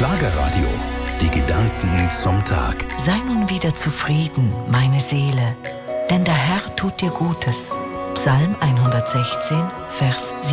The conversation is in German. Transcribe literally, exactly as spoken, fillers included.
Schlagerradio. Die Gedanken zum Tag. Sei nun wieder zufrieden, meine Seele, denn der Herr tut dir Gutes. Psalm hundertsechzehn, Vers sieben.